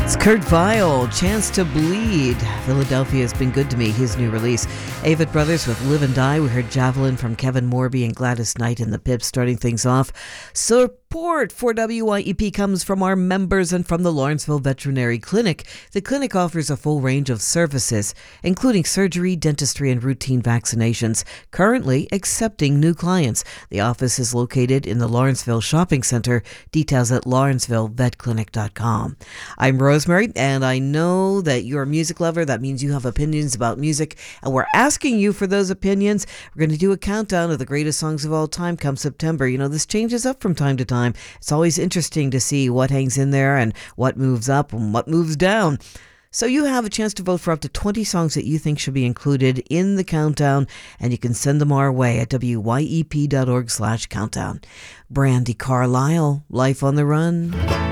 Kurt Vile, Chance to Bleed. Philadelphia has been good to me, his new release. Avett Brothers with Live and Die. We heard Javelin from Kevin Morby and Gladys Knight and the Pips starting things off. Support for WYEP comes from our members and from the Lawrenceville Veterinary Clinic. The clinic offers a full range of services, including surgery, dentistry, and routine vaccinations, currently accepting new clients. The office is located in the Lawrenceville Shopping Center. Details at lawrencevillevetclinic.com. I'm Rosemary, and I know that you're a music lover. That means you have opinions about music, and we're asking you for those opinions. We're going to do a countdown of the greatest songs of all time come September. You know, this changes up from time to time. It's always interesting to see what hangs in there and what moves up and what moves down. So you have a chance to vote for up to 20 songs that you think should be included in the countdown, and you can send them our way at wyep.org/countdown. Brandi Carlile, Life on the Run.